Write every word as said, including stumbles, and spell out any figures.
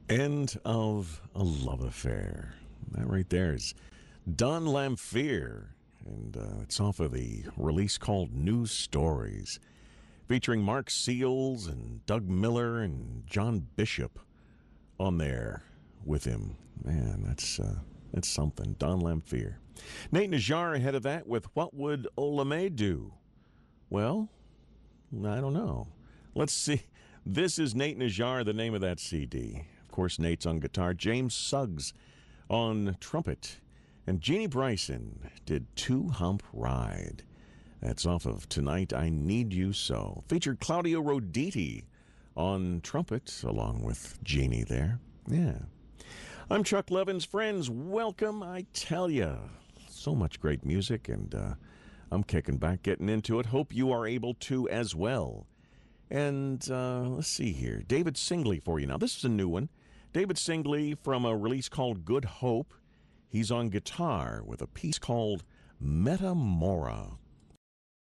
End of a love affair. That right there is Don Lamphere, and uh, it's off of the release called New Stories, featuring Mark Seals and Doug Miller and John Bishop on there with him. Man, that's uh, that's something. Don Lamphere. Nate Najjar ahead of that with What Would Olamide Do? Well, I don't know. Let's see. This is Nate Najjar, the name of that C D. Of course, Nate's on guitar. James Suggs on trumpet. And Jeannie Bryson did Two Hump Ride. That's off of Tonight I Need You So. Featured Claudio Roditi on trumpet, along with Jeannie there. Yeah. I'm Chuck Levins. Friends, welcome. I tell ya, so much great music, and uh, I'm kicking back, getting into it. Hope you are able to as well. And uh, let's see here. David Singley for you now. This is a new one. David Singley from a release called Good Hope. He's on guitar with a piece called Metamora.